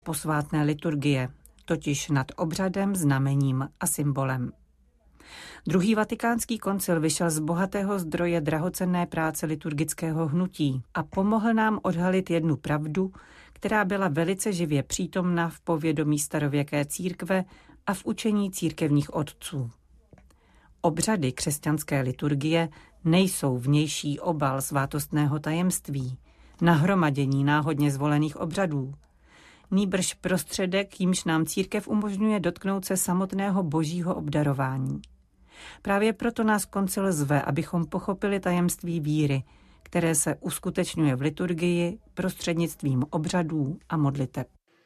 posvátné liturgie, totiž nad obřadem, znamením a symbolem. Druhý vatikánský koncil vyšel z bohatého zdroje drahocenné práce liturgického hnutí a pomohl nám odhalit jednu pravdu, která byla velice živě přítomna v povědomí starověké církve a v učení církevních otců. Obřady křesťanské liturgie nejsou vnější obal svátostného tajemství, nahromadění náhodně zvolených obřadů, nýbrž prostředek, jímž nám církev umožňuje dotknout se samotného božího obdarování. Právě proto nás koncil zve, abychom pochopili tajemství víry, které se uskutečňuje v liturgii prostřednictvím obřadů a modliteb.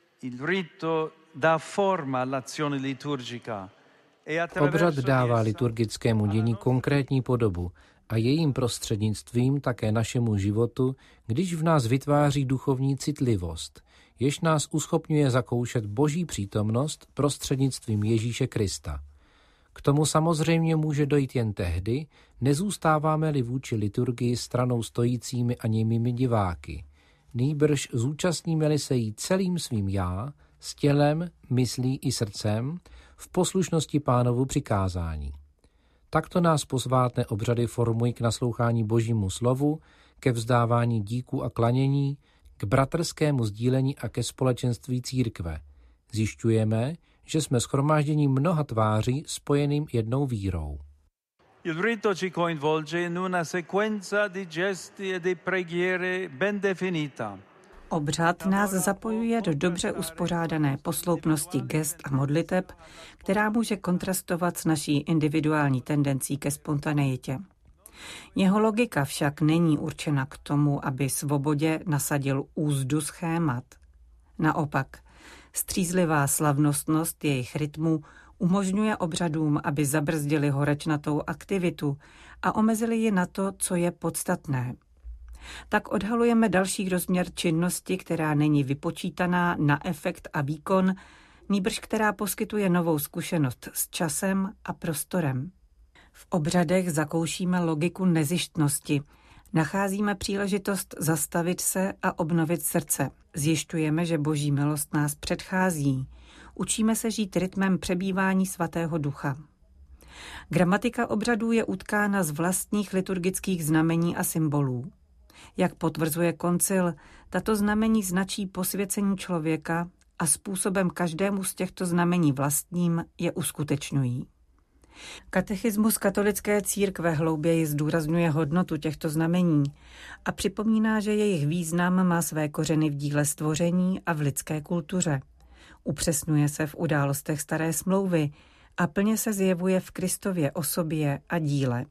Obřad dává liturgickému dění konkrétní podobu a jejím prostřednictvím také našemu životu, když v nás vytváří duchovní citlivost, jež nás uschopňuje zakoušet Boží přítomnost prostřednictvím Ježíše Krista. K tomu samozřejmě může dojít jen tehdy, nezůstáváme-li vůči liturgii stranou stojícími a němými diváky. Nýbrž zúčastníme-li se jí celým svým já, s tělem, myslí i srdcem, v poslušnosti Pánovu přikázání. Takto nás posvátné obřady formují k naslouchání Božímu slovu, ke vzdávání díků a klanění, k bratrskému sdílení a ke společenství církve. Zjišťujeme, že jsme shromážděním mnoha tváří spojeným jednou vírou. Il rito ci coinvolge in una sequenza di gesti e di preghiere ben definita. Obřad nás zapojuje do dobře uspořádané posloupnosti gest a modliteb, která může kontrastovat s naší individuální tendencí ke spontaneitě. Jeho logika však není určena k tomu, aby svobodě nasadil úzdu schémat. Naopak, střízlivá slavnostnost jejich rytmu umožňuje obřadům, aby zabrzdili horečnatou aktivitu a omezili ji na to, co je podstatné. Tak odhalujeme další rozměr činnosti, která není vypočítaná na efekt a výkon, nýbrž která poskytuje novou zkušenost s časem a prostorem. V obřadech zakoušíme logiku nezištnosti, nacházíme příležitost zastavit se a obnovit srdce. Zjišťujeme, že Boží milost nás předchází. Učíme se žít rytmem přebývání Svatého Ducha. Gramatika obřadů je utkána z vlastních liturgických znamení a symbolů. Jak potvrzuje koncil, tato znamení značí posvěcení člověka a způsobem každému z těchto znamení vlastním je uskutečňují. Katechismus katolické církve hlouběji zdůrazňuje hodnotu těchto znamení a připomíná, že jejich význam má své kořeny v díle stvoření a v lidské kultuře. Upřesňuje se v událostech Staré smlouvy a plně se zjevuje v Kristově osobě a díle.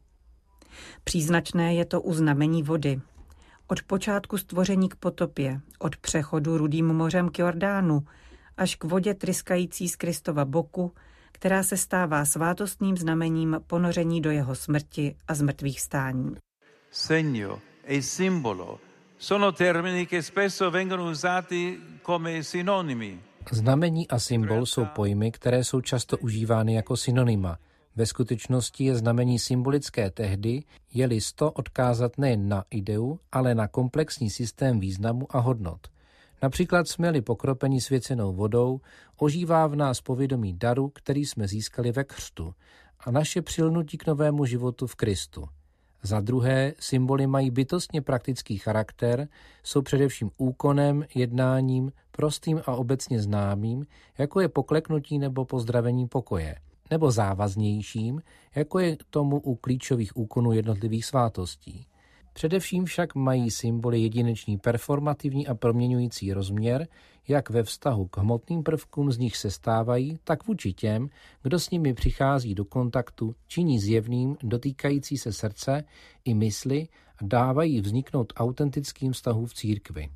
Příznačné je to u znamení vody. Od počátku stvoření k potopě, od přechodu Rudým mořem k Jordánu, až k vodě tryskající z Kristova boku, která se stává svátostným znamením ponoření do jeho smrti a zmrtvých stání. Segno e simbolo sono termini che spesso vengono usati come sinonimi. Znamení a symbol jsou pojmy, které jsou často užívány jako synonyma. Ve skutečnosti je znamení symbolické tehdy, je-li to odkázat nejen na ideu, ale na komplexní systém významu a hodnot. Například jsme-li pokropeni svěcenou vodou, ožívá v nás povědomí daru, který jsme získali ve křtu a naše přilnutí k novému životu v Kristu. Za druhé, symboly mají bytostně praktický charakter, jsou především úkonem, jednáním, prostým a obecně známým, jako je pokleknutí nebo pozdravení pokoje, nebo závaznějším, jako je tomu u klíčových úkonů jednotlivých svátostí. Především však mají symboly jedinečný performativní a proměňující rozměr, jak ve vztahu k hmotným prvkům z nich sestávají, tak vůči těm, kdo s nimi přichází do kontaktu, činí zjevným, dotýkající se srdce i mysli a dávají vzniknout autentickým vztahu v církvi.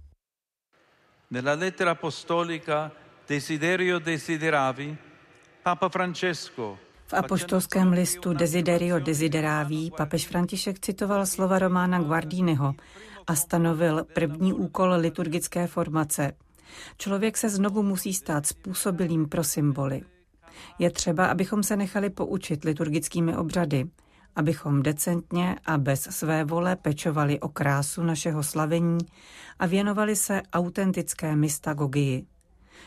Nella lettera apostolica Desiderio Desideravi, Papa Francesco v apoštolském listu Desiderio Desideravi papež František citoval slova Romana Guardiniho a stanovil první úkol liturgické formace. Člověk se znovu musí stát způsobilým pro symboly. Je třeba, abychom se nechali poučit liturgickými obřady, abychom decentně a bez své vole pečovali o krásu našeho slavení a věnovali se autentické mystagogii.